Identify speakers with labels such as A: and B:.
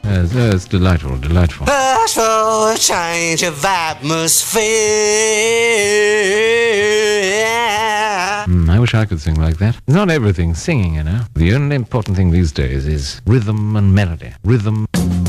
A: It's delightful, delightful.
B: Ask for a change of atmosphere.
A: I wish I could sing like that. Not everything singing, you know. The only important thing these days is rhythm and melody. Rhythm.